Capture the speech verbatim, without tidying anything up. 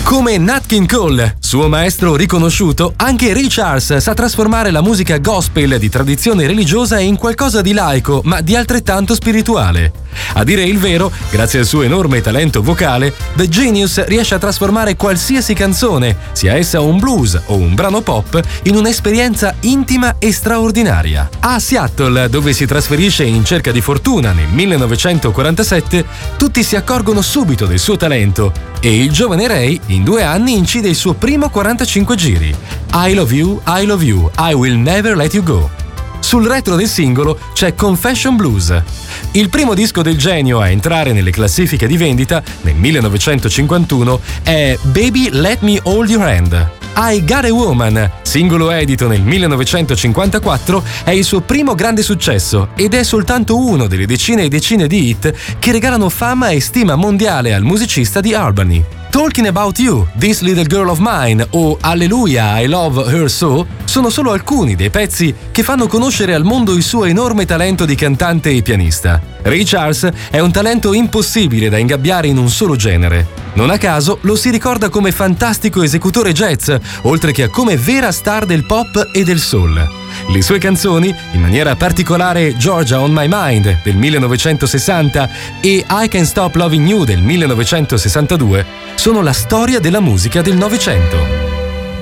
Come Nat King Cole, suo maestro riconosciuto, anche Ray Charles sa trasformare la musica gospel di tradizione religiosa in qualcosa di laico, ma di altrettanto spirituale. A dire il vero, grazie al suo enorme talento vocale, The Genius riesce a trasformare qualsiasi canzone, sia essa un blues o un brano pop, in un'esperienza intima e straordinaria. A Seattle, dove si trasferisce in cerca di fortuna nel millenovecentoquarantasette, tutti si accorgono subito del suo talento e il giovane Ray in due anni incide il suo primo quarantacinque giri. I Love You, I Love You, I Will Never Let You Go. Sul retro del singolo c'è Confession Blues. Il primo disco del genio a entrare nelle classifiche di vendita, nel millenovecentocinquantuno, è Baby Let Me Hold Your Hand. I Got a Woman, singolo edito nel millenovecentocinquantaquattro, è il suo primo grande successo ed è soltanto uno delle decine e decine di hit che regalano fama e stima mondiale al musicista di Albany. Talking About You, This Little Girl of Mine o Hallelujah, I Love Her So sono solo alcuni dei pezzi che fanno conoscere al mondo il suo enorme talento di cantante e pianista. Ray Charles è un talento impossibile da ingabbiare in un solo genere. Non a caso lo si ricorda come fantastico esecutore jazz, oltre che come vera star del pop e del soul. Le sue canzoni, in maniera particolare Georgia on My Mind del millenovecentosessanta e I Can't Stop Loving You del millenovecentosessantadue, sono la storia della musica del Novecento.